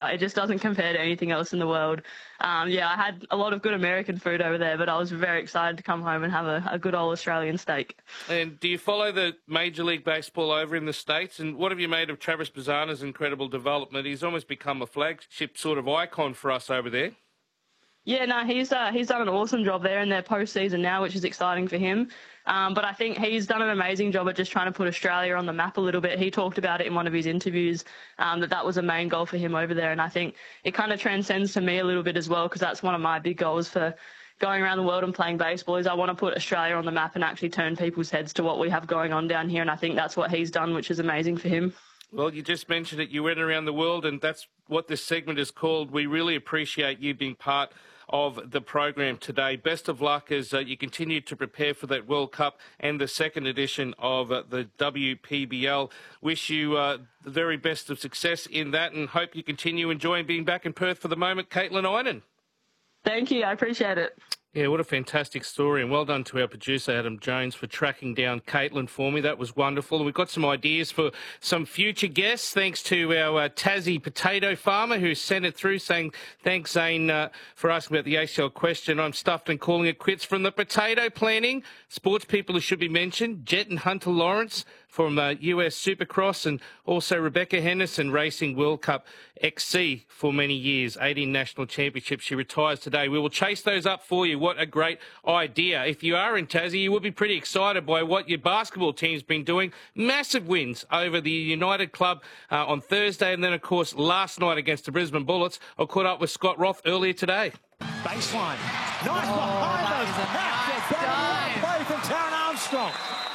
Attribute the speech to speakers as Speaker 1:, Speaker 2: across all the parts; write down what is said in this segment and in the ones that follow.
Speaker 1: It just doesn't compare to anything else in the world. Yeah, I had a lot of good American food over there, but I was very excited to come home and have a good old Australian steak.
Speaker 2: And do you follow the Major League Baseball over in the States? And what have you made of Travis Bazzana's incredible development? He's almost become a flagship sort of icon for us over there.
Speaker 1: Yeah, no, he's done an awesome job there in their postseason now, which is exciting for him. But I think he's done an amazing job at just trying to put Australia on the map a little bit. He talked about it in one of his interviews, that was a main goal for him over there. And I think it kind of transcends to me a little bit as well, because that's one of my big goals for going around the world and playing baseball is I want to put Australia on the map and actually turn people's heads to what we have going on down here. And I think that's what he's done, which is amazing for him.
Speaker 2: Well, you just mentioned it. You went around the world, and that's what this segment is called. We really appreciate you being part of the program today. Best of luck as you continue to prepare for that World Cup and the second edition of the WPBL. Wish you the very best of success in that and hope you continue enjoying being back in Perth for the moment. Caitlin Einan.
Speaker 1: Thank you. I appreciate it.
Speaker 2: Yeah, what a fantastic story, and well done to our producer, Adam Jones, for tracking down Caitlin for me. That was wonderful. And we've got some ideas for some future guests, thanks to our Tassie potato farmer who sent it through saying, thanks, Zane, for asking about the ACL question. I'm stuffed and calling it quits from the potato planting. Sports people who should be mentioned, Jet and Hunter Lawrence from US Supercross, and also Rebecca Henderson racing World Cup XC for many years, 18 national championships. She retires today. We will chase those up for you. What a great idea. If you are in Tassie, you will be pretty excited by what your basketball team's been doing. Massive wins over the United Club on Thursday, and then, of course, last night against the Brisbane Bullets. I caught up with Scott Roth earlier today.
Speaker 3: Baseline. Nice behind us. Play from Taran Armstrong.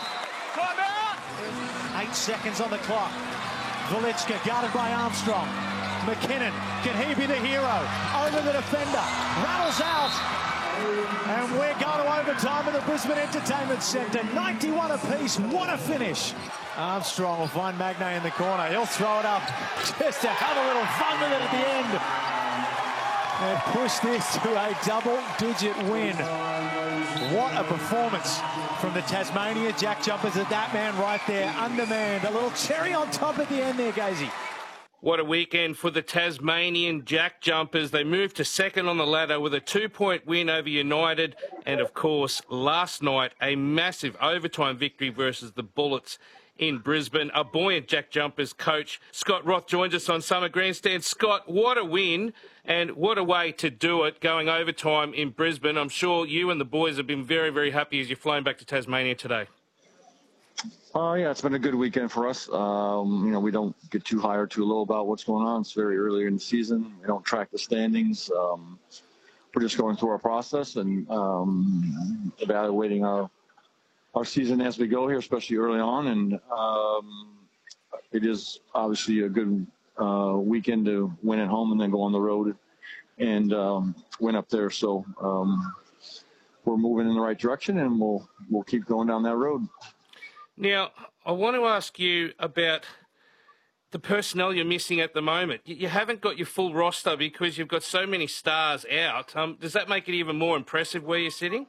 Speaker 3: 8 seconds on the clock. Velitska guarded by Armstrong. McKinnon, can he be the hero? Over the defender, rattles out. And we're going to overtime at the Brisbane Entertainment Centre. 91 apiece, what a finish. Armstrong will find Magnay in the corner. He'll throw it up just to have a little fun with it at the end. And push this to a double-digit win. What a performance from the Tasmania Jack Jumpers at that man right there, undermanned. A little cherry on top at the end there, Gazy.
Speaker 2: What a weekend for the Tasmanian Jack Jumpers. They moved to second on the ladder with a 2-point win over United. And, of course, last night, a massive overtime victory versus the Bullets in Brisbane. A buoyant Jack Jumpers coach, Scott Roth, joins us on Summer Grandstand. Scott, what a win and what a way to do it, going overtime in Brisbane. I'm sure you and the boys have been very, very happy as you've flown back to Tasmania today.
Speaker 4: Yeah, it's been a good weekend for us. We don't get too high or too low about what's going on. It's very early in the season. We don't track the standings. We're just going through our process and evaluating our season as we go here, especially early on. And it is obviously a good weekend to win at home and then go on the road and win up there. So we're moving in the right direction, and we'll keep going down that road.
Speaker 2: Now, I want to ask you about the personnel you're missing at the moment. You haven't got your full roster because you've got so many stars out. Does that make it even more impressive where you're sitting?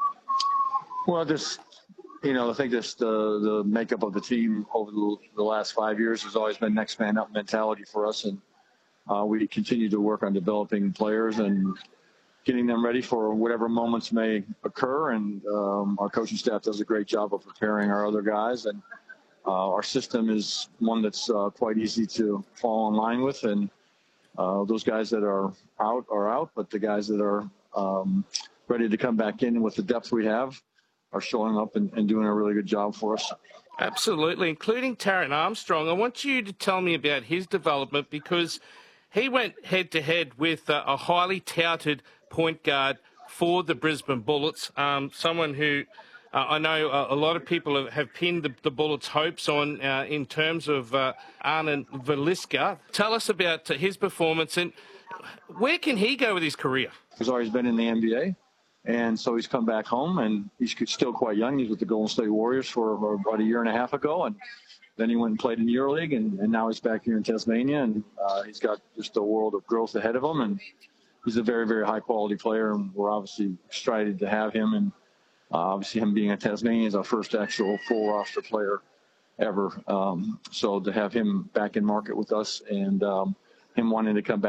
Speaker 4: Well, I think the makeup of the team over the last 5 years has always been next man up mentality for us. And we continue to work on developing players and getting them ready for whatever moments may occur. And our coaching staff does a great job of preparing our other guys. And our system is one that's quite easy to fall in line with. And those guys that are out, but the guys that are ready to come back in with the depth we have are showing up and doing a really good job for us.
Speaker 2: Absolutely, including Taran Armstrong. I want you to tell me about his development, because he went head-to-head with a highly touted point guard for the Brisbane Bullets, someone who I know a lot of people have pinned the Bullets' hopes on in terms of Arnon Velitska. Tell us about his performance and where can he go with his career?
Speaker 4: He's always been in the NBA. And so he's come back home, and he's still quite young. He's with the Golden State Warriors for about a year and a half ago. And then he went and played in EuroLeague, and now he's back here in Tasmania. And he's got just a world of growth ahead of him. And he's a very, very high-quality player, and we're obviously excited to have him. And obviously him being in Tasmania is our first actual full roster player ever. So to have him back in market with us and him wanting to come back